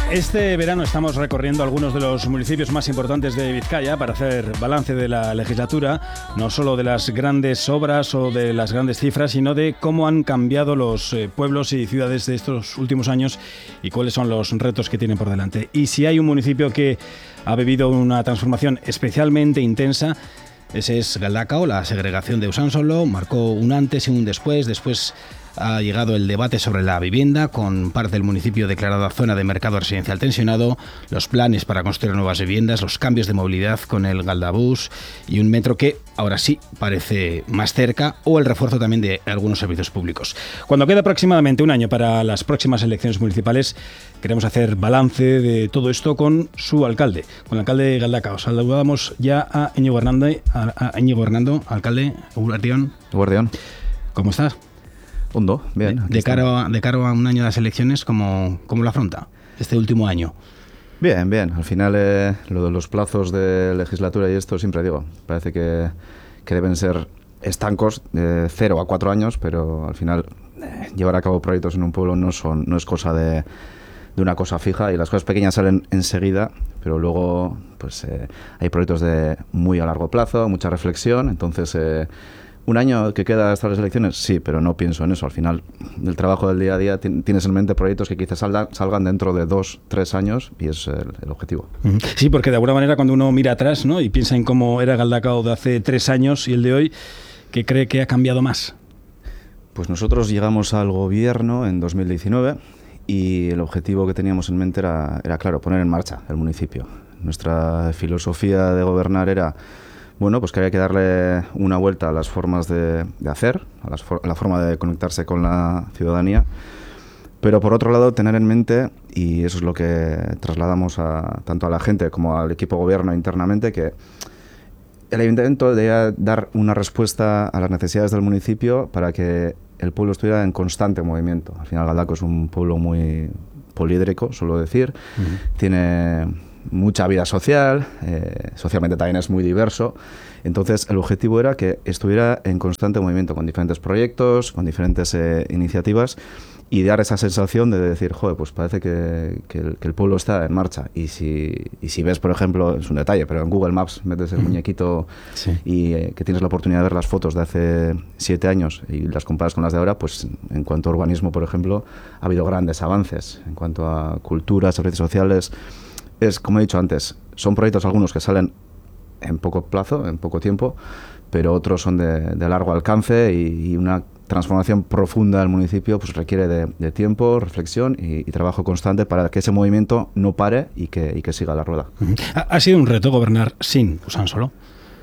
Este verano estamos recorriendo algunos de los municipios más importantes de Vizcaya para hacer balance de la legislatura, no solo de las grandes obras o de las grandes cifras, sino de cómo han cambiado los pueblos y ciudades de estos últimos años y cuáles son los retos que tienen por delante. Y si hay un municipio que ha vivido una transformación especialmente intensa, ese es Galdakao. La segregación de Usánsolo marcó un antes y un después. Después ha llegado el debate sobre la vivienda, con parte del municipio declarada zona de mercado residencial tensionado, los planes para construir nuevas viviendas, los cambios de movilidad con el Galdabús y un metro que ahora sí parece más cerca, o el refuerzo también de algunos servicios públicos. Cuando queda aproximadamente un año para las próximas elecciones municipales, queremos hacer balance de todo esto con su alcalde, con el alcalde de Galdakao. Saludamos ya a Íñigo Hernando, alcalde. Guardián. ¿Cómo estás? Hondo, bien. De cara a un año de las elecciones, ¿cómo lo afronta este último año? Bien. Al final, lo de los plazos de legislatura y esto, siempre digo, parece que deben ser estancos de 0 a 4 años, pero al final llevar a cabo proyectos en un pueblo no es cosa de una cosa fija, y las cosas pequeñas salen enseguida, pero luego pues hay proyectos de muy a largo plazo, mucha reflexión. Entonces, ¿un año que queda hasta las elecciones? Sí, pero no pienso en eso. Al final, del trabajo del día a día, tienes en mente proyectos que quizás salgan dentro de 2-3 años, y es el objetivo. Sí, porque de alguna manera cuando uno mira atrás, ¿no?, y piensa en cómo era Galdakao de hace 3 años y el de hoy, ¿qué cree que ha cambiado más? Pues nosotros llegamos al gobierno en 2019 y el objetivo que teníamos en mente era claro, poner en marcha el municipio. Nuestra filosofía de gobernar era, bueno, pues que había que darle una vuelta a las formas de hacer, a la forma de conectarse con la ciudadanía, pero por otro lado tener en mente, y eso es lo que trasladamos tanto a la gente como al equipo gobierno internamente, que el ayuntamiento debía dar una respuesta a las necesidades del municipio para que el pueblo estuviera en constante movimiento. Al final Galdakao es un pueblo muy poliédrico, suelo decir, tiene mucha vida social, socialmente también es muy diverso. Entonces el objetivo era que estuviera en constante movimiento, con diferentes proyectos, con diferentes iniciativas, y dar esa sensación de decir, joder, pues parece que el pueblo está en marcha. Y si ves, por ejemplo, es un detalle, pero en Google Maps metes el muñequito, sí, y que tienes la oportunidad de ver las fotos de hace 7 años y las comparas con las de ahora, pues en cuanto a urbanismo, por ejemplo, ha habido grandes avances. En cuanto a cultura, servicios sociales, es, como he dicho antes, son proyectos algunos que salen en poco plazo, en poco tiempo, pero otros son de largo alcance, y una transformación profunda del municipio pues requiere de tiempo, reflexión y trabajo constante para que ese movimiento no pare y que siga la rueda. ¿Ha sido un reto gobernar sin Usánsolo?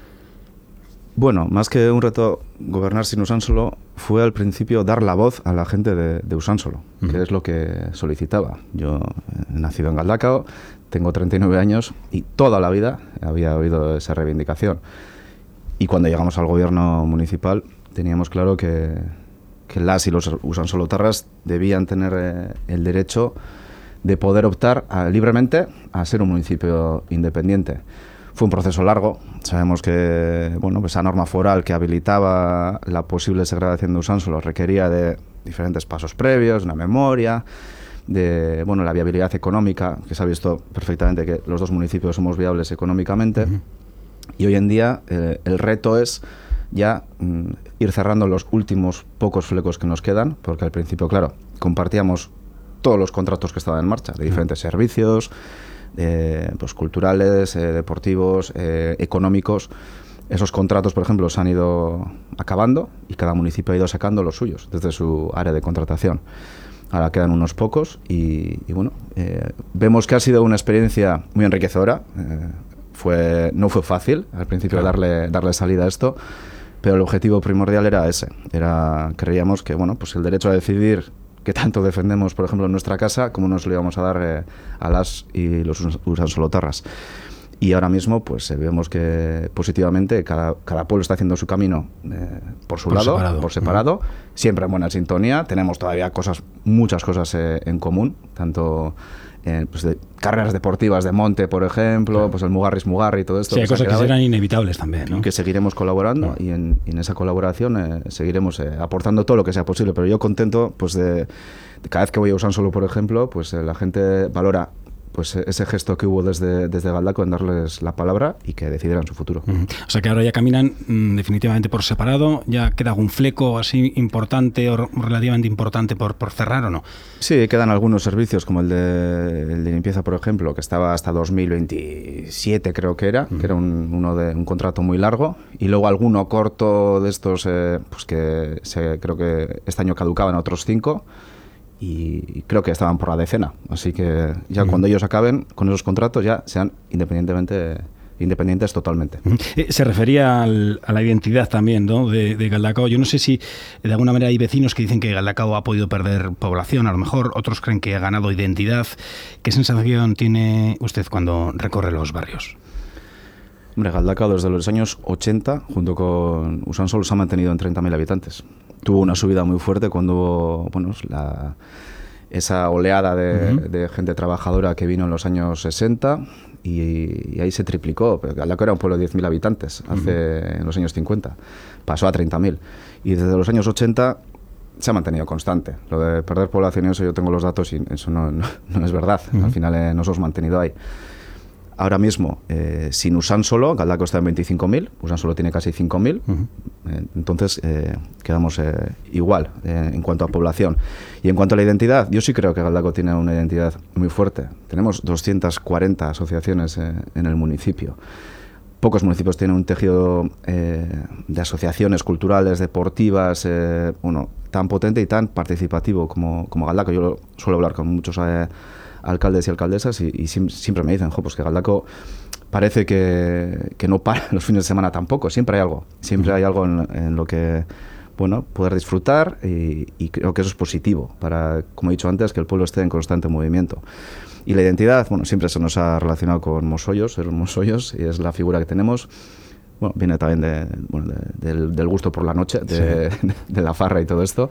Bueno, más que un reto gobernar sin Usánsolo, fue al principio dar la voz a la gente de Usánsolo, que es lo que solicitaba. Yo he nacido en Galdakao, tengo 39 años y toda la vida había oído esa reivindicación. Y cuando llegamos al gobierno municipal teníamos claro que las y los usánsolotarras debían tener el derecho de poder optar libremente a ser un municipio independiente. Fue un proceso largo. Sabemos que bueno, pues esa norma foral que habilitaba la posible segregación de Usánsolo requería de diferentes pasos previos, una memoria, de la viabilidad económica, que se ha visto perfectamente que los dos municipios somos viables económicamente. Y hoy en día el reto es ya ir cerrando los últimos pocos flecos que nos quedan, porque al principio, claro, compartíamos todos los contratos que estaban en marcha, de diferentes servicios, pues culturales, deportivos, económicos. Esos contratos, por ejemplo, se han ido acabando y cada municipio ha ido sacando los suyos desde su área de contratación. Ahora quedan unos pocos y vemos que ha sido una experiencia muy enriquecedora. No fue fácil al principio, claro, darle salida a esto, pero el objetivo primordial era ese. Creíamos que pues el derecho a decidir, que tanto defendemos, por ejemplo, en nuestra casa, como nos lo íbamos a dar a las y los usánsolotarras. Y ahora mismo pues vemos que positivamente cada pueblo está haciendo su camino por separado, siempre en buena sintonía. Tenemos todavía muchas cosas en común, tanto pues de carreras deportivas de monte, por ejemplo, claro, pues el Mugarri y todo esto. Sí, hay cosas que serán inevitables también, ¿no? Que seguiremos colaborando, y en esa colaboración seguiremos aportando todo lo que sea posible. Pero yo contento, pues de cada vez que voy a Usánsolo, por ejemplo, pues la gente valora pues ese gesto que hubo desde Galdakao en darles la palabra y que decidieran su futuro. O sea que ahora ya caminan definitivamente por separado, ¿ya queda algún fleco así importante o relativamente importante por cerrar o no? Sí, quedan algunos servicios como el de limpieza, por ejemplo, que estaba hasta 2027 creo que era un contrato muy largo, y luego alguno corto de estos pues que creo que este año caducaban otros 5 y creo que estaban por la decena, así que ya cuando ellos acaben con esos contratos ya sean independientes totalmente. Se refería a la identidad también, ¿no?, de Galdakao. Yo no sé si de alguna manera hay vecinos que dicen que Galdakao ha podido perder población, a lo mejor otros creen que ha ganado identidad. ¿Qué sensación tiene usted cuando recorre los barrios? Hombre, Galdakao desde los años 80, junto con Usansolo, se ha mantenido en 30.000 habitantes. Tuvo una subida muy fuerte cuando esa oleada de gente trabajadora que vino en los años 60 y ahí se triplicó. Galdakao era un pueblo de 10.000 habitantes en los años 50. Pasó a 30.000. Y desde los años 80 se ha mantenido constante. Lo de perder población, eso yo tengo los datos y eso no es verdad. Al final nos hemos mantenido ahí. Ahora mismo, sin Usansolo, Galdakao está en 25.000, Usansolo tiene casi 5.000, entonces quedamos igual en cuanto a población. Y en cuanto a la identidad, yo sí creo que Galdakao tiene una identidad muy fuerte. Tenemos 240 asociaciones en el municipio. Pocos municipios tienen un tejido de asociaciones culturales, deportivas, tan potente y tan participativo como Galdakao. Yo suelo hablar con muchos alcaldes y alcaldesas y siempre me dicen, pues que Galdakao parece que no para los fines de semana tampoco, siempre hay algo en lo que poder disfrutar y creo que eso es positivo para, como he dicho antes, que el pueblo esté en constante movimiento. Y la identidad, siempre se nos ha relacionado con Mosollos, y es la figura que tenemos. Viene también del gusto por la noche, de la farra y todo esto,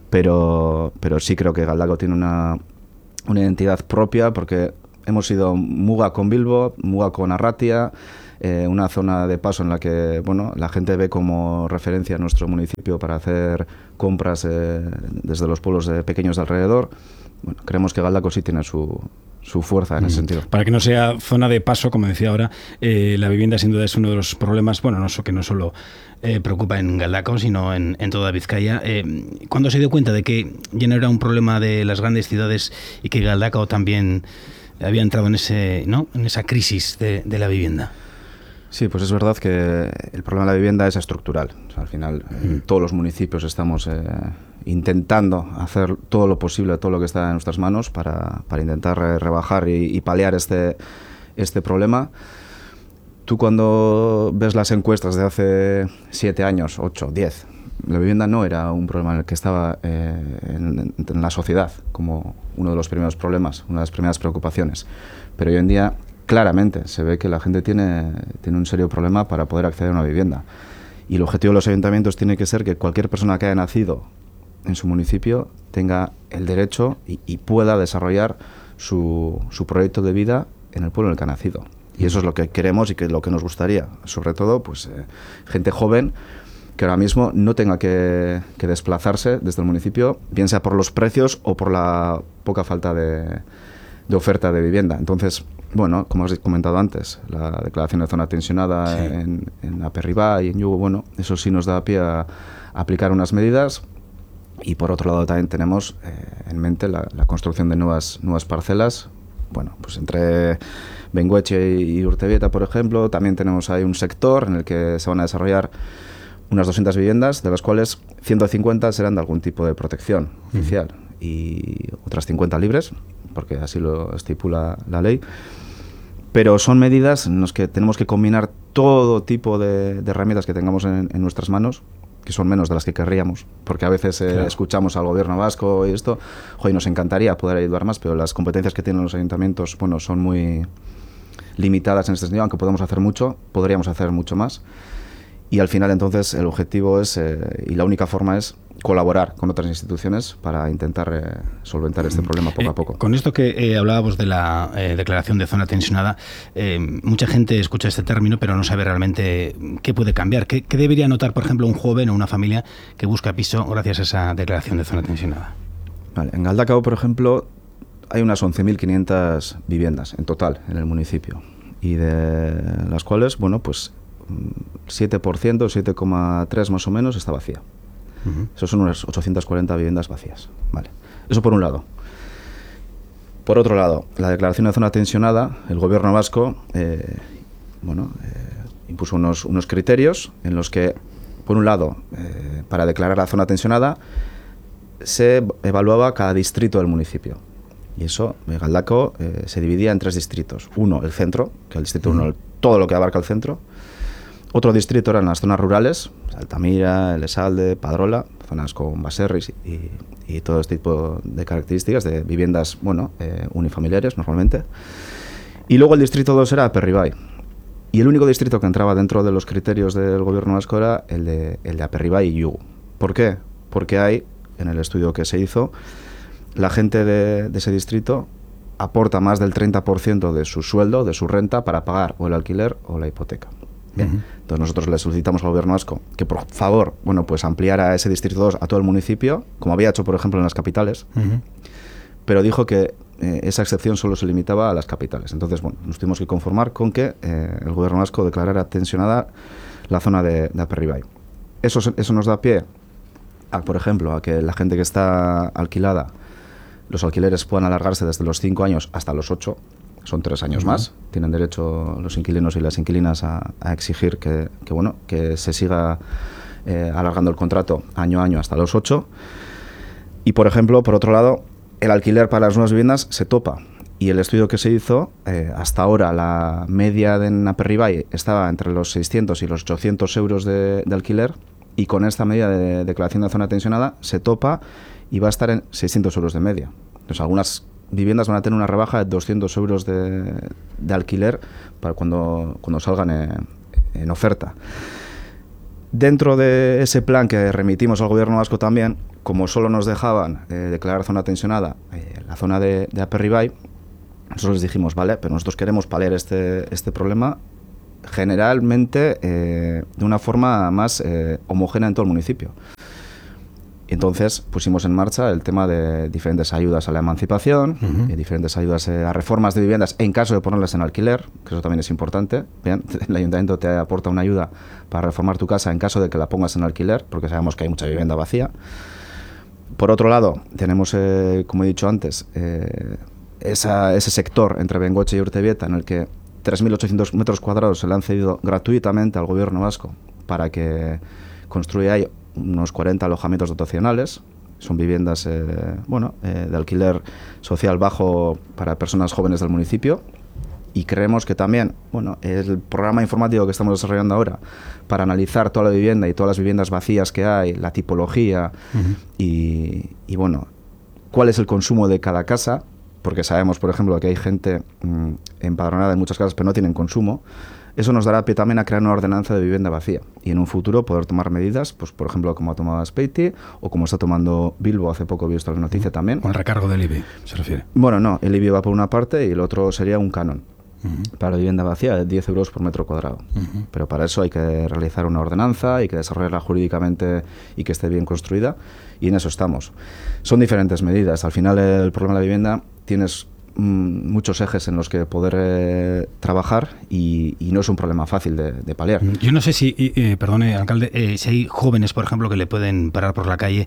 pero sí creo que Galdakao tiene una identidad propia, porque hemos sido Muga con Bilbo, Muga con Arratia, una zona de paso en la que la gente ve como referencia a nuestro municipio para hacer compras desde los pueblos pequeños de alrededor. Creemos que Galdakao sí tiene su fuerza en ese sentido. Para que no sea zona de paso, como decía ahora, la vivienda sin duda es uno de los problemas, que no solo preocupa en Galdakao, sino en toda Vizcaya. ¿Cuándo se dio cuenta de que ya no era un problema de las grandes ciudades y que Galdakao también había entrado en esa crisis de la vivienda? Sí, pues es verdad que el problema de la vivienda es estructural. O sea, al final, todos los municipios estamos intentando hacer todo lo posible, todo lo que está en nuestras manos para intentar rebajar y paliar este problema. Tú cuando ves las encuestas de hace 7 años, 8, 10, la vivienda no era un problema en el que estaba en la sociedad como uno de los primeros problemas, una de las primeras preocupaciones. Pero hoy en día claramente se ve que la gente tiene un serio problema para poder acceder a una vivienda. Y el objetivo de los ayuntamientos tiene que ser que cualquier persona que haya nacido en su municipio tenga el derecho y pueda desarrollar su proyecto de vida en el pueblo en el que ha nacido. Y eso es lo que queremos y lo que nos gustaría. Sobre todo, gente joven que ahora mismo no tenga que desplazarse desde el municipio, bien sea por los precios o por la poca falta de oferta de vivienda. Entonces, como has comentado antes, la declaración de zona tensionada en Aperribá y en Yugo, eso sí nos da pie a aplicar unas medidas. Y por otro lado también tenemos en mente la construcción de nuevas parcelas, entre Bengueche y Urtebieta, por ejemplo. También tenemos ahí un sector en el que se van a desarrollar unas 200 viviendas, de las cuales 150 serán de algún tipo de protección oficial y otras 50 libres, porque así lo estipula la ley. Pero son medidas en las que tenemos que combinar todo tipo de herramientas que tengamos en nuestras manos, que son menos de las que querríamos, porque a veces escuchamos al gobierno vasco y esto, nos encantaría poder ayudar más, pero las competencias que tienen los ayuntamientos, son muy limitadas en este sentido, aunque podemos hacer mucho, podríamos hacer mucho más. Y al final, entonces, el objetivo es, y la única forma es, colaborar con otras instituciones para intentar solventar este problema poco a poco. Con esto que hablábamos de la declaración de zona tensionada, mucha gente escucha este término, pero no sabe realmente qué puede cambiar. ¿Qué debería notar, por ejemplo, un joven o una familia que busca piso gracias a esa declaración de zona tensionada? Vale, en Galdakao, por ejemplo, hay unas 11.500 viviendas en total en el municipio, y de las cuales, bueno, pues 7%, 7,3 más o menos, está vacía. Eso son unas 840 viviendas vacías. Vale. Eso por un lado. Por otro lado, la declaración de zona tensionada, el gobierno vasco impuso unos criterios en los que, por un lado, para declarar la zona tensionada, se evaluaba cada distrito del municipio. Y eso, Galdakao, se dividía en 3 distritos. Uno, el centro, que el distrito 1, todo lo que abarca el centro. Otro distrito eran las zonas rurales, Altamira, Elesalde, Padrola, zonas con baserris y todo este tipo de características de viviendas, unifamiliares normalmente. Y luego el distrito 2 era Aperribai. Y el único distrito que entraba dentro de los criterios del gobierno vasco era el de Aperribai y Yugu. ¿Por qué? Porque hay, en el estudio que se hizo, la gente de ese distrito aporta más del 30% de su sueldo, de su renta, para pagar o el alquiler o la hipoteca. Bien. Entonces nosotros le solicitamos al gobierno vasco que por favor, pues ampliara ese distrito 2 a todo el municipio, como había hecho por ejemplo en las capitales, pero dijo que esa excepción solo se limitaba a las capitales. Entonces, nos tuvimos que conformar con que el gobierno vasco declarara tensionada la zona de Aperribai. Eso nos da pie a, por ejemplo, a que la gente que está alquilada, los alquileres puedan alargarse desde los 5 años hasta los 8. Son 3 años más. Tienen derecho los inquilinos y las inquilinas a exigir que se siga alargando el contrato año a año hasta los 8. Y, por ejemplo, por otro lado, el alquiler para las nuevas viviendas se topa. Y el estudio que se hizo, hasta ahora la media en Aperribai estaba entre los 600 y los 800 euros de alquiler, y con esta medida de declaración de zona tensionada se topa y va a estar en 600 euros de media. Entonces, algunas viviendas van a tener una rebaja de 200 euros de alquiler para cuando salgan en oferta. Dentro de ese plan que remitimos al gobierno vasco también, como solo nos dejaban declarar zona tensionada la zona de Aperribai, nosotros les dijimos, vale, pero nosotros queremos paliar este problema generalmente de una forma más homogénea en todo el municipio. Entonces pusimos en marcha el tema de diferentes ayudas a la emancipación, diferentes ayudas a reformas de viviendas en caso de ponerlas en alquiler, que eso también es importante. Bien, el ayuntamiento te aporta una ayuda para reformar tu casa en caso de que la pongas en alquiler, porque sabemos que hay mucha vivienda vacía. Por otro lado, tenemos, como he dicho antes, ese sector entre Bengoche y Urtebieta, en el que 3.800 metros cuadrados se le han cedido gratuitamente al gobierno vasco para que construya ahí unos 40 alojamientos dotacionales. Son viviendas de alquiler social bajo para personas jóvenes del municipio, y creemos que también el programa informático que estamos desarrollando ahora para analizar toda la vivienda y todas las viviendas vacías que hay, la tipología y cuál es el consumo de cada casa, porque sabemos, por ejemplo, que hay gente empadronada en muchas casas pero no tienen consumo. Eso nos dará pie también a crear una ordenanza de vivienda vacía y en un futuro poder tomar medidas, pues por ejemplo como ha tomado Azpeitia o como está tomando Bilbo, hace poco he visto la noticia también. Con el recargo del IBI, se refiere. Bueno, no, el IBI va por una parte y el otro sería un canon para la vivienda vacía de 10 euros por metro cuadrado. Pero para eso hay que realizar una ordenanza, hay que desarrollarla jurídicamente y que esté bien construida, y en eso estamos. Son diferentes medidas. Al final el problema de la vivienda tienes muchos ejes en los que poder trabajar y no es un problema fácil de paliar. Yo no sé si, perdone, alcalde, si hay jóvenes, por ejemplo, que le pueden parar por la calle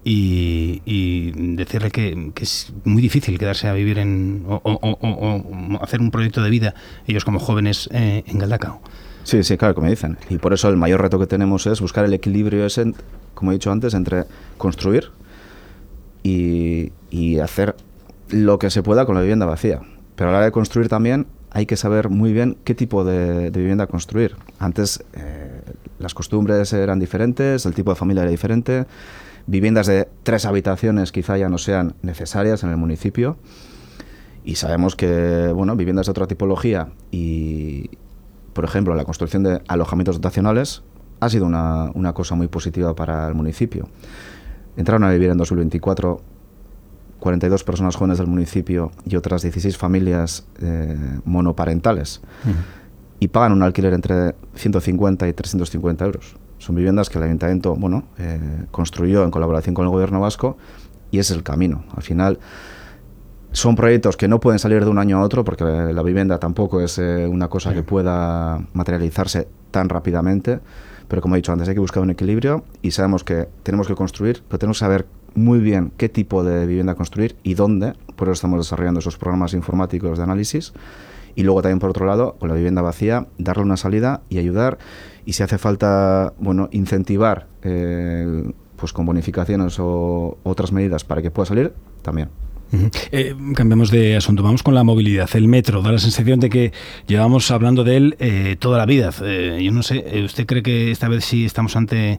y decirle que es muy difícil quedarse a vivir o hacer un proyecto de vida, ellos como jóvenes, en Galdakao. Sí, claro, como dicen. Y por eso el mayor reto que tenemos es buscar el equilibrio ese, como he dicho antes, entre construir y hacer lo que se pueda con la vivienda vacía. Pero a la hora de construir también hay que saber muy bien qué tipo de vivienda construir. Antes las costumbres eran diferentes, el tipo de familia era diferente, viviendas de 3 habitaciones quizá ya no sean necesarias en el municipio, y sabemos que viviendas de otra tipología y, por ejemplo, la construcción de alojamientos dotacionales ha sido una cosa muy positiva para el municipio. Entraron a vivir en 2024 42 personas jóvenes del municipio y otras 16 familias monoparentales, y pagan un alquiler entre 150 y 350 euros. Son viviendas que el ayuntamiento construyó en colaboración con el gobierno vasco, y ese es el camino. Al final, Son proyectos que no pueden salir de un año a otro porque la vivienda tampoco es una cosa que pueda materializarse tan rápidamente, pero como he dicho antes, hay que buscar un equilibrio y sabemos que tenemos que construir, pero tenemos que saber muy bien qué tipo de vivienda construir y dónde. Por eso estamos desarrollando esos programas informáticos de análisis. Y luego también, por otro lado, con la vivienda vacía, darle una salida y ayudar. Y si hace falta, bueno, incentivar pues con bonificaciones o otras medidas para que pueda salir, también. Cambiamos de asunto, vamos con la movilidad. El metro, da la sensación de que llevamos hablando de él toda la vida. Yo no sé, ¿usted cree que esta vez sí estamos ante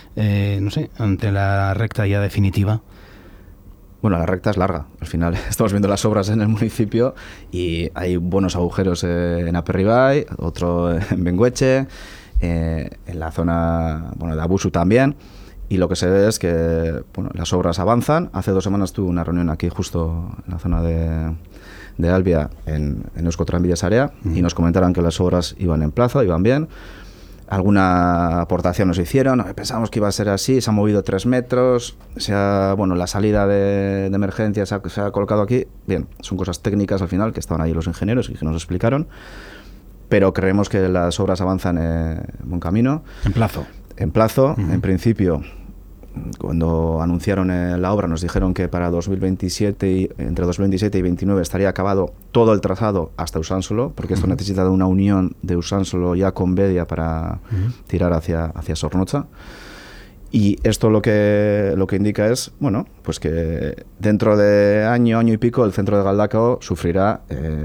la recta ya definitiva? Bueno, la recta es larga. Al final estamos viendo las obras en el municipio y hay buenos agujeros en Aperribay, otro en Bengueche, en la zona de Abusu también. Y lo que se ve es que las obras avanzan. Hace 2 semanas tuve una reunión aquí justo en la zona de Albia, en Euskotren Sarea, y nos comentaron que las obras iban en plazo, iban bien. Alguna aportación nos hicieron, pensamos que iba a ser así, se han movido 3 metros, la salida de emergencia se ha colocado aquí. Bien, son cosas técnicas al final, que estaban ahí los ingenieros y que nos explicaron, pero creemos que las obras avanzan en buen camino. En plazo. En plazo, en principio, cuando anunciaron la obra nos dijeron que para entre 2027 y 2029 estaría acabado todo el trazado hasta Usánsolo, porque esto necesita de una unión de Usánsolo ya con Bedia para tirar hacia Zornotza. Y esto lo que indica es, pues que dentro de año y pico el centro de Galdakao sufrirá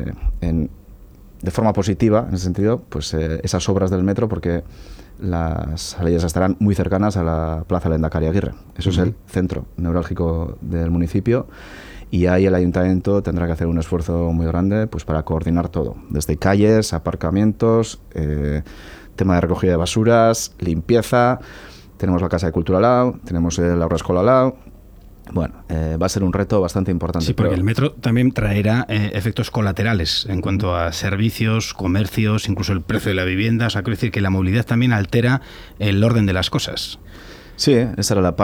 de forma positiva, en ese sentido, pues esas obras del metro, porque las salidas estarán muy cercanas a la Plaza Lehendakari Aguirre. Eso es el centro neurálgico del municipio y ahí el ayuntamiento tendrá que hacer un esfuerzo muy grande pues para coordinar todo, desde calles, aparcamientos, tema de recogida de basuras, limpieza. Tenemos la Casa de Cultura al lado, tenemos la Obra-Escola al lado. Bueno, va a ser un reto bastante importante. Sí, porque el metro también traerá efectos colaterales en cuanto a servicios, comercios, incluso el precio de la vivienda. O sea, quiero decir que la movilidad también altera el orden de las cosas. Sí, esa era la parte.